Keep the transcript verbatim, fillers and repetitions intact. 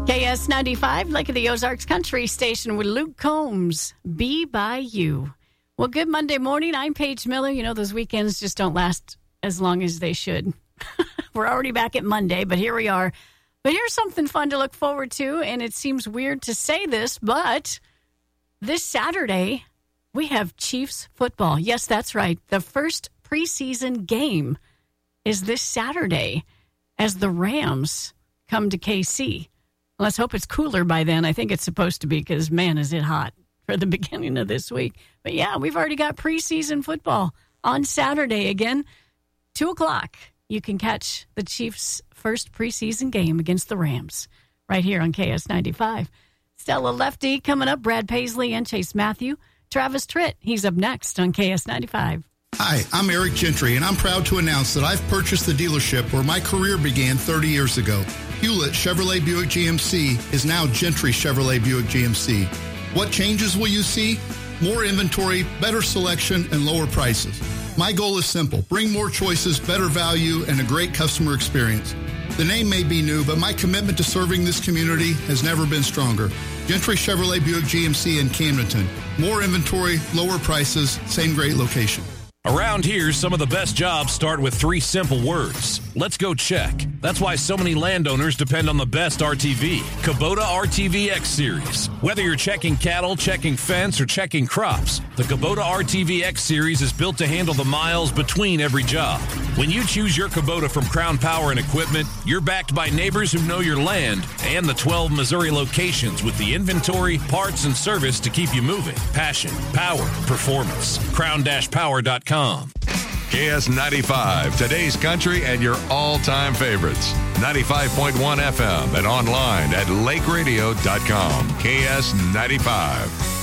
K S ninety-five, Lake of the Ozarks Country Station with Luke Combs, Be By You. Well, good Monday morning. I'm Paige Miller. You know, those weekends just don't last as long as they should. We're already back at Monday, but here we are. But here's something fun to look forward to, and it seems weird to say this, but this Saturday, we have Chiefs football. Yes, that's right. The first preseason game is this Saturday as the Rams come to K C. Let's hope it's cooler by then. I think it's supposed to be because, man, is it hot for the beginning of this week. But, yeah, we've already got preseason football on Saturday again, two o'clock. You can catch the Chiefs' first preseason game against the Rams right here on K S ninety-five. Stella Lefty coming up, Brad Paisley and Chase Matthew. Travis Tritt, he's up next on K S ninety-five. Hi, I'm Eric Gentry, and I'm proud to announce that I've purchased the dealership where my career began thirty years ago. Hewlett Chevrolet Buick G M C is now Gentry Chevrolet Buick G M C. What changes will you see? More inventory, better selection, and lower prices. My goal is simple. Bring more choices, better value, and a great customer experience. The name may be new, but my commitment to serving this community has never been stronger. Gentry Chevrolet Buick G M C in Camdenton. More inventory, lower prices, same great location. Around here, some of the best jobs start with three simple words. Let's go check. That's why so many landowners depend on the best R T V, Kubota R T V X Series. Whether you're checking cattle, checking fence, or checking crops, the Kubota R T V X Series is built to handle the miles between every job. When you choose your Kubota from Crown Power and Equipment, you're backed by neighbors who know your land and the twelve Missouri locations with the inventory, parts, and service to keep you moving. Passion, power, performance. crown dash power dot com. K S ninety-five, today's country and your all-time favorites. ninety-five point one F M and online at lake radio dot com. K S ninety-five.